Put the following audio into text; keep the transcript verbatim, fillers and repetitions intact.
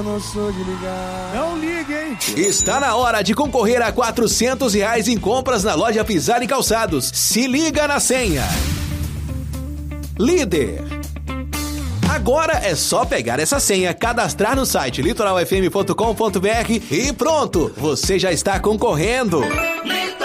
Não sou de ligar. Não ligue, hein? Está na hora de concorrer a quatrocentos reais em compras na loja Pisar e Calçados. Se liga na senha. Líder. Agora é só pegar essa senha, cadastrar no site litoral f m ponto com ponto b r e pronto, você já está concorrendo.